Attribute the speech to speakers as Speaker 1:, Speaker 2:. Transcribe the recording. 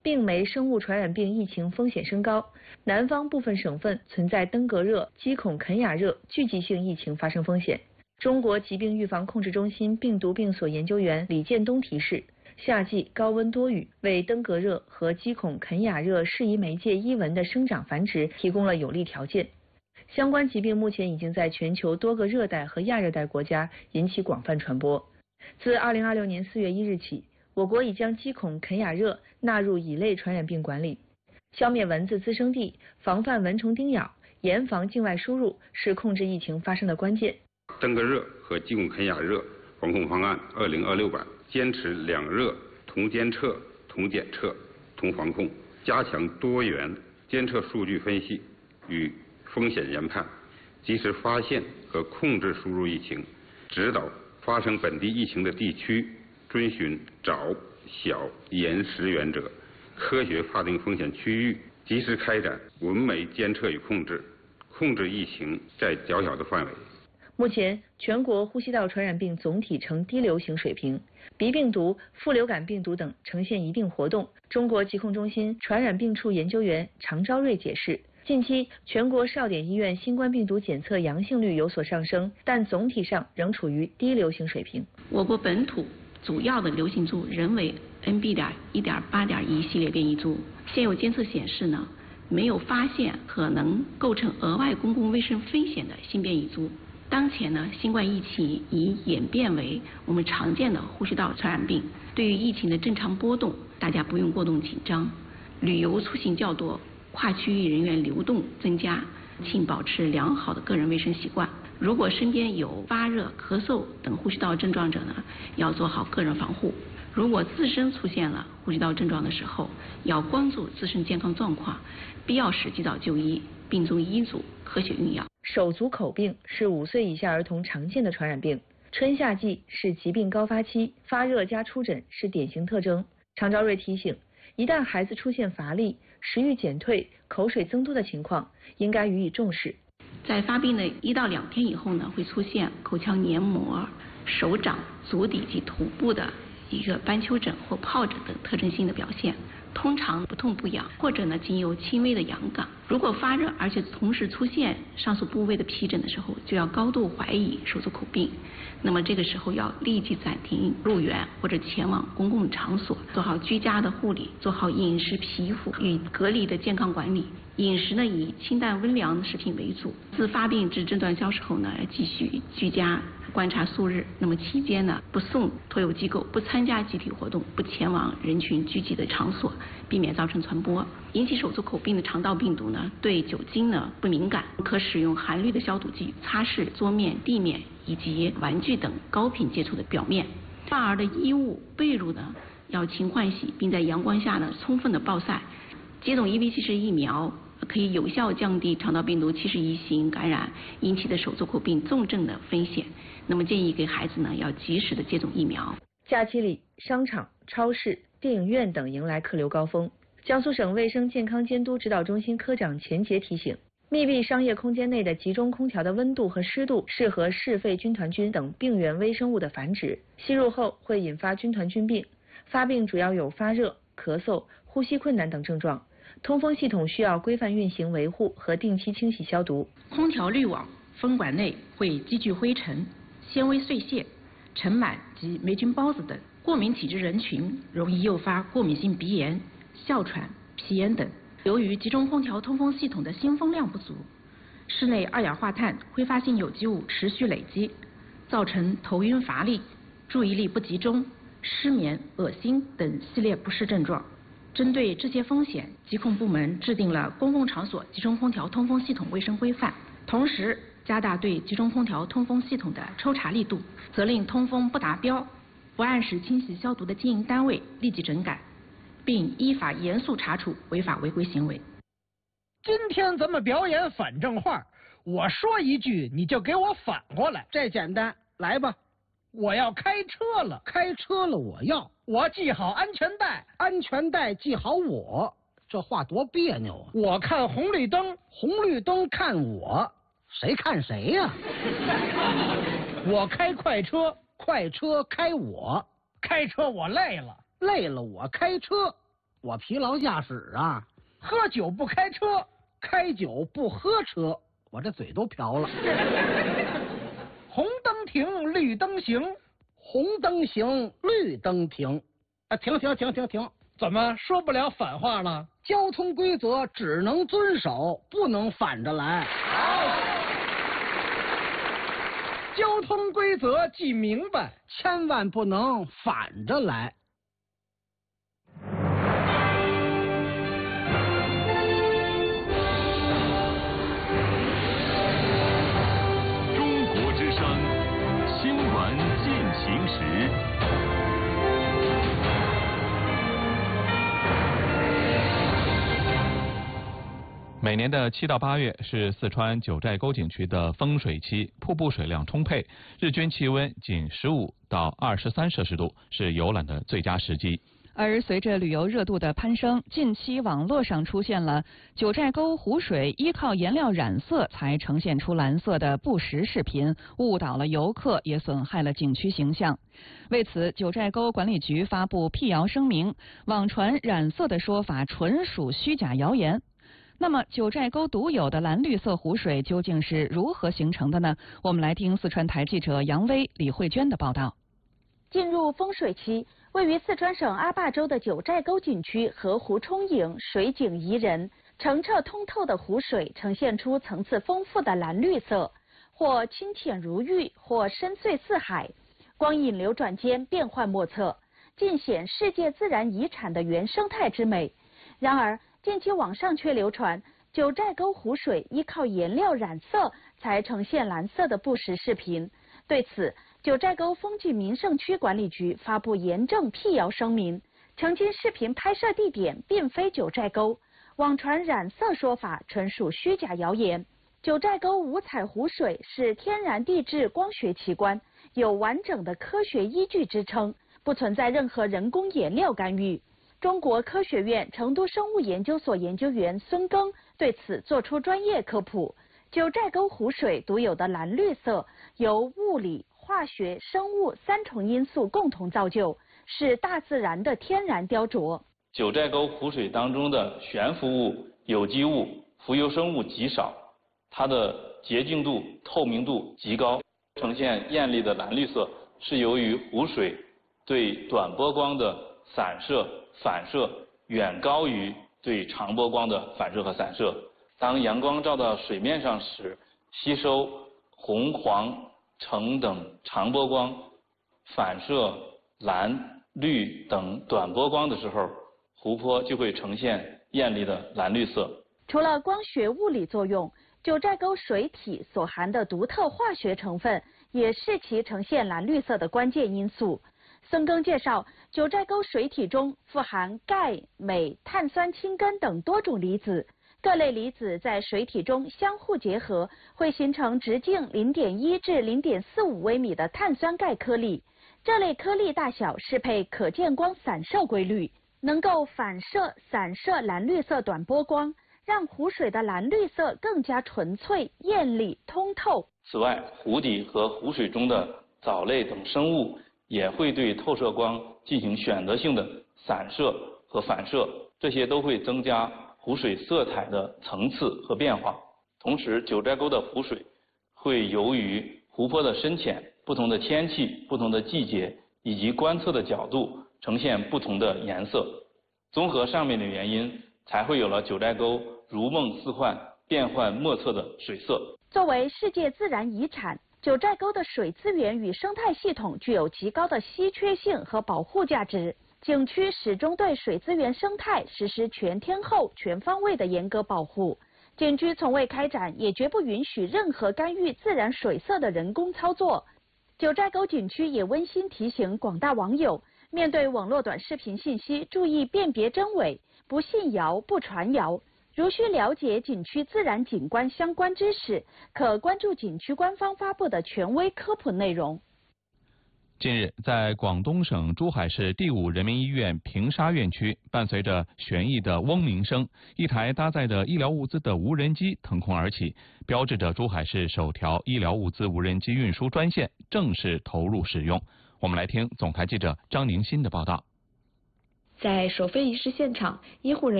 Speaker 1: 病媒生物传染病疫情风险升高，南方部分省份存在登革热、鸡孔肯雅热聚集性疫情发生风险。中国疾病预防控制中心病毒病所研究员李建东提示，夏季高温多雨为登革热和鸡孔肯雅热适宜媒介伊蚊的生长繁殖提供了有利条件。相关疾病目前已经在全球多个热带和亚热带国家引起广泛传播。自2026年4月1日起，我国已将鸡孔肯雅热纳入乙类传染病管理。消灭蚊子滋生地，防范蚊虫叮咬，严防境外输入是控制疫情发生的关键。
Speaker 2: 登革热和鸡孔肯雅热防控方案2026版坚持两热同监测、同检测、同防控，加强多元监测数据分析与风险研判，及时发现和控制输入疫情，指导发生本地疫情的地区遵循早、小、严、实原则，科学划定风险区域，及时开展蚊媒监测与控制，控制疫情在较小的范围。
Speaker 1: 目前，全国呼吸道传染病总体呈低流行水平，鼻病毒、副流感病毒等呈现一定活动。中国疾控中心传染病处研究员常昭瑞解释，近期全国少点医院新冠病毒检测阳性率有所上升，但总体上仍处于低流行水平。
Speaker 3: 我国本土主要的流行株仍为 NB.1.8.1 系列变异株，现有监测显示呢，没有发现可能构成额外公共卫生风险的新变异株。当前呢，新冠疫情已演变为我们常见的呼吸道传染病。对于疫情的正常波动，大家不用过度紧张。旅游出行较多，跨区域人员流动增加，请保持良好的个人卫生习惯。如果身边有发热、咳嗽等呼吸道症状者呢，要做好个人防护。如果自身出现了呼吸道症状的时候，要关注自身健康状况，必要时及早就医，并遵医嘱科学用药。
Speaker 1: 手足口病是5岁以下儿童常见的传染病，春夏季是疾病高发期，发热加出疹是典型特征。常昭瑞提醒，一旦孩子出现乏力、食欲减退、口水增多的情况，应该予以重视。
Speaker 3: 在发病的1到2天以后呢，会出现口腔黏膜、手掌、足底及头部的一个斑丘疹或疱疹等特征性的表现，通常不痛不痒，或者呢仅有轻微的痒感。如果发热而且同时出现上述部位的皮疹的时候，就要高度怀疑手足口病。那么这个时候要立即暂停入园或者前往公共场所，做好居家的护理，做好饮食、皮肤与隔离的健康管理。饮食呢以清淡温凉的食品为主。自发病至症状消失后呢，继续居家观察数日。那么期间呢，不送托幼机构，不参加集体活动，不前往人群聚集的场所，避免造成传播。引起手足口病的肠道病毒呢，对酒精呢不敏感，可使用含氯的消毒剂擦拭桌面、地面以及玩具等高频接触的表面。婴儿的衣物、被褥呢要勤换洗，并在阳光下呢充分的暴晒。接种EBCC疫苗可以有效降低肠道病毒71型感染引起的手足口病重症的风险。那么建议给孩子呢要及时的接种疫苗。
Speaker 1: 假期里，商场、超市、电影院等迎来客流高峰。江苏省卫生健康监督指导中心科长钱杰提醒，密闭商业空间内的集中空调的温度和湿度适合嗜肺军团菌等病原微生物的繁殖，吸入后会引发军团菌病，发病主要有发热、咳嗽、呼吸困难等症状。通风系统需要规范运行维护和定期清洗消毒。
Speaker 4: 空调滤网、风管内会积聚灰尘、纤维碎屑、尘螨及霉菌孢子等，过敏体质人群容易诱发过敏性鼻炎、哮喘、皮炎等。由于集中空调通风系统的新风量不足，室内二氧化碳挥发性有机物持续累积，造成头晕乏力、注意力不集中、失眠、恶心等系列不适症状。针对这些风险，疾控部门制定了公共场所集中空调通风系统卫生规范，同时加大对集中空调通风系统的抽查力度，责令通风不达标、不按时清洗消毒的经营单位立即整改，并依法严肃查处违法违规行为。
Speaker 5: 今天咱们表演反正话，我说一句你就给我反过来。
Speaker 6: 这简单，来吧。
Speaker 5: 我要开车了，
Speaker 6: 开车了
Speaker 5: 我系好安全带，
Speaker 6: 安全带系好我。这话多别扭啊！
Speaker 5: 我看红绿灯，
Speaker 6: 红绿灯看我，谁看谁呀？
Speaker 5: 我开快车，
Speaker 6: 快车开我，
Speaker 5: 开车我累了，
Speaker 6: 累了我开车， 我疲劳驾驶啊，
Speaker 5: 喝酒不开车，
Speaker 6: 开酒不喝车，我这嘴都瓢了。
Speaker 5: 红灯停，绿灯行，
Speaker 6: 红灯行，绿灯停。啊，停！
Speaker 5: 怎么说不了反话了？
Speaker 6: 交通规则只能遵守，不能反着来。
Speaker 5: 交通规则记明白，
Speaker 6: 千万不能反着来。
Speaker 7: 中国之声新闻进行时。
Speaker 8: 每年的7到8月是四川九寨沟景区的丰水期，瀑布水量充沛，日均气温仅15到23摄氏度，是游览的最佳时机。
Speaker 9: 而随着旅游热度的攀升，近期网络上出现了九寨沟湖水依靠颜料染色才呈现出蓝色的不实视频，误导了游客，也损害了景区形象。为此，九寨沟管理局发布辟谣声明，网传染色的说法纯属虚假谣言。那么，九寨沟独有的蓝绿色湖水究竟是如何形成的呢？我们来听四川台记者杨威、李慧娟的报道。
Speaker 10: 进入丰水期，位于四川省阿坝州的九寨沟景区河湖充盈，水景宜人，澄澈通透的湖水呈现出层次丰富的蓝绿色，或清浅如玉，或深邃似海，光影流转间变幻莫测，尽显世界自然遗产的原生态之美。然而，近期网上却流传九寨沟湖水依靠颜料染色才呈现蓝色的不实视频。对此，九寨沟风纪名胜区管理局发布严正辟谣声明，澄清视频拍摄地点并非九寨沟，网传染色说法纯属虚假谣言。九寨沟五彩湖水是天然地质光学奇观，有完整的科学依据支撑，不存在任何人工颜料干预。中国科学院成都生物研究所研究员孙庚对此作出专业科普。九寨沟湖水独有的蓝绿色由物理、化学、生物3重因素共同造就，是大自然的天然雕琢。
Speaker 11: 九寨沟湖水当中的悬浮物、有机物、浮游生物极少，它的洁净度、透明度极高，呈现艳丽的蓝绿色，是由于湖水对短波光的散射、反射远高于对长波光的反射和散射。当阳光照到水面上时，吸收红、黄、橙等长波光，反射蓝、绿等短波光的时候，湖泊就会呈现艳丽的蓝绿色。
Speaker 10: 除了光学物理作用，九寨沟水体所含的独特化学成分也是其呈现蓝绿色的关键因素。孙庚介绍，九寨沟水体中富含钙、镁、碳酸氢根等多种离子，各类离子在水体中相互结合，会形成直径0.1至0.45微米的碳酸钙颗粒。这类颗粒大小适配可见光散射规律，能够反射、散射蓝绿色短波光，让湖水的蓝绿色更加纯粹、艳丽、通透。
Speaker 11: 此外，湖底和湖水中的藻类等生物也会对透射光进行选择性的散射和反射，这些都会增加湖水色彩的层次和变化。同时，九寨沟的湖水会由于湖泊的深浅、不同的天气、不同的季节以及观测的角度呈现不同的颜色。综合上面的原因，才会有了九寨沟如梦似幻、变幻莫测的水色。
Speaker 10: 作为世界自然遗产，九寨沟的水资源与生态系统具有极高的稀缺性和保护价值。景区始终对水资源生态实施全天候、全方位的严格保护。景区从未开展，也绝不允许任何干预自然水色的人工操作。九寨沟景区也温馨提醒广大网友，面对网络短视频信息，注意辨别真伪，不信谣、不传谣。如需了解景区自然景观相关知识，可关注景区官方发布的权威科普内容。
Speaker 8: 近日，在广东省珠海市第5人民医院平沙院区，伴随着旋翼的嗡鸣声，一台搭载的医疗物资的无人机腾空而起，标志着珠海市首条医疗物资无人机运输专线正式投入使用。我们来听总台记者张宁新的报道。
Speaker 12: 在首飞仪式现场，医护人